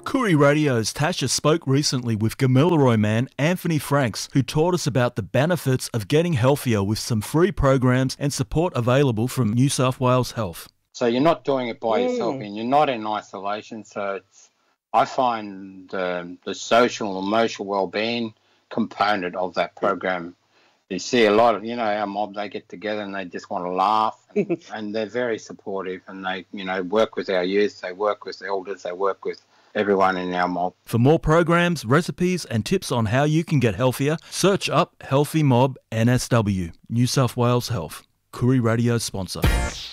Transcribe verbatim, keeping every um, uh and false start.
Koori Radio's Tasha spoke recently with Gamilaroi man Anthony Franks, who taught us about the benefits of getting healthier with some free programs and support available from New South Wales Health. So you're not doing it by Mm. yourself, and you're not in isolation. So it's, I find the, the social, emotional well-being component of that program. You see a lot of, you know, our mob, they get together and they just want to laugh, and, and they're very supportive, and they, you know, work with our youth, they work with the elders, they work with everyone in our mob. For more programs, recipes and tips on how you can get healthier, search up Healthy Mob N S W, New South Wales Health. Koori Radio sponsor.